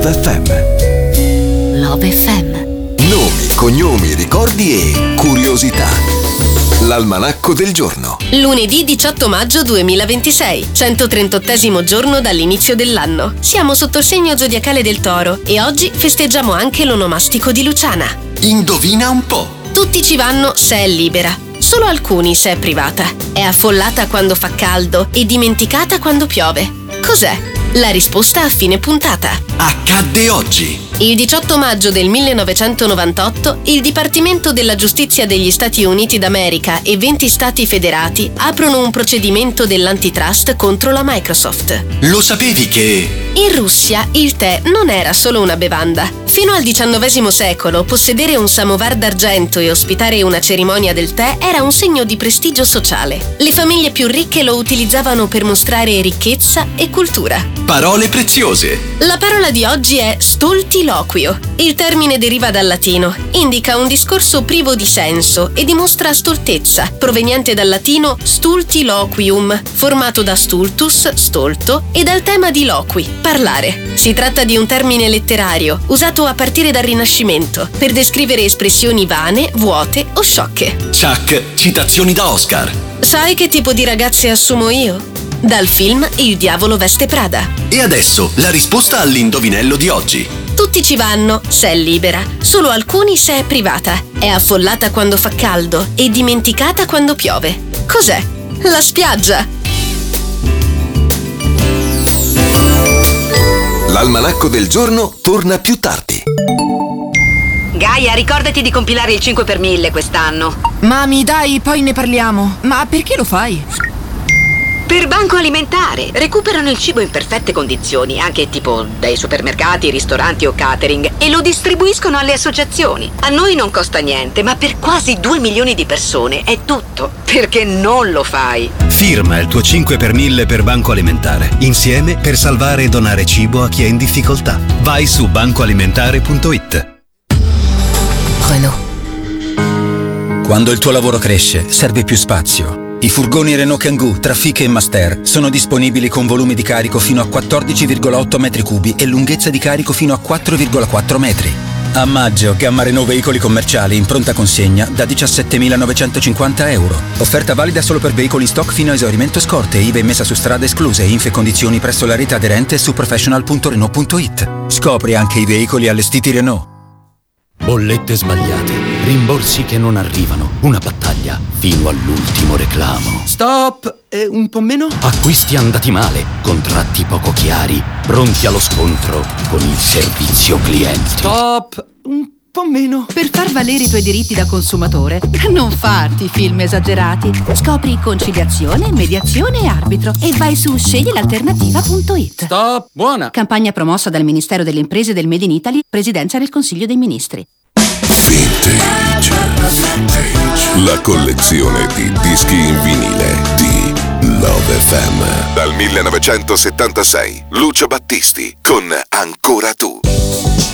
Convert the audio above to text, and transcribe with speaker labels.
Speaker 1: FM.
Speaker 2: Love FM.
Speaker 1: Nomi, cognomi, ricordi e curiosità. L'almanacco del giorno.
Speaker 3: Lunedì 18 maggio 2026, 138esimo giorno dall'inizio dell'anno. Siamo sotto il segno zodiacale del Toro e oggi festeggiamo anche l'onomastico di Luciana.
Speaker 1: Indovina un po'.
Speaker 3: Tutti ci vanno se è libera, solo alcuni se è privata. È affollata quando fa caldo e dimenticata quando piove. Cos'è? La risposta a fine puntata.
Speaker 1: Accadde oggi.
Speaker 3: Il 18 maggio del 1998 il Dipartimento della Giustizia degli Stati Uniti d'America e 20 stati federati aprono un procedimento dell'antitrust contro la Microsoft.
Speaker 1: Lo sapevi che...
Speaker 3: In Russia il tè non era solo una bevanda. Fino al XIX secolo possedere un samovar d'argento e ospitare una cerimonia del tè era un segno di prestigio sociale. Le famiglie più ricche lo utilizzavano per mostrare ricchezza e cultura.
Speaker 1: Parole preziose.
Speaker 3: La parola di oggi è stoltiloquio. Il termine deriva dal latino. Indica un discorso privo di senso e dimostra stoltezza, proveniente dal latino stultiloquium, formato da stultus, stolto, e dal tema di loqui, parlare. Si tratta di un termine letterario, usato a partire dal Rinascimento, per descrivere espressioni vane, vuote o sciocche.
Speaker 1: Chuck, citazioni da Oscar.
Speaker 3: Sai che tipo di ragazze assumo io? Dal film Il diavolo veste Prada.
Speaker 1: E adesso la risposta all'indovinello di oggi.
Speaker 3: Tutti ci vanno se è libera, solo alcuni se è privata. È affollata quando fa caldo e dimenticata quando piove. Cos'è? La spiaggia.
Speaker 1: L'almanacco del giorno torna più tardi.
Speaker 4: Gaia, ricordati di compilare il 5 per 1000 quest'anno.
Speaker 5: Mami, dai, poi ne parliamo. Ma perché lo fai?
Speaker 4: Per Banco Alimentare. Recuperano il cibo in perfette condizioni, anche tipo dai supermercati, ristoranti o catering, e lo distribuiscono alle associazioni. A noi non costa niente, ma per quasi 2 milioni di persone è tutto. Perché non lo fai?
Speaker 6: Firma il tuo 5 per 1000 per Banco Alimentare. Insieme per salvare e donare cibo a chi è in difficoltà. Vai su bancoalimentare.it.
Speaker 2: Renault.
Speaker 7: Quando il tuo lavoro cresce, serve più spazio. I furgoni Renault Kangoo, Trafic e Master sono disponibili con volumi di carico fino a 14,8 metri cubi e lunghezza di carico fino a 4,4 metri. A maggio, gamma Renault veicoli commerciali in pronta consegna da 17.950 euro. Offerta valida solo per veicoli in stock fino a esaurimento scorte, IVA e messa su strada escluse, info e condizioni presso la rete aderente su professional.renault.it. Scopri anche i veicoli allestiti Renault.
Speaker 8: Bollette sbagliate, rimborsi che non arrivano, una battaglia fino all'ultimo reclamo.
Speaker 9: Stop! Un po' meno?
Speaker 8: Acquisti andati male, contratti poco chiari, pronti allo scontro con il servizio clienti.
Speaker 9: Stop! Un po' meno.
Speaker 10: Per far valere i tuoi diritti da consumatore, non farti film esagerati. Scopri conciliazione, mediazione e arbitro e vai su sceglielalternativa.it.
Speaker 9: Stop! Buona!
Speaker 10: Campagna promossa dal Ministero delle Imprese del Made in Italy, Presidenza del Consiglio dei Ministri.
Speaker 1: Vintage. La collezione di dischi in vinile di Love FM. Dal 1976, Lucio Battisti con Ancora tu.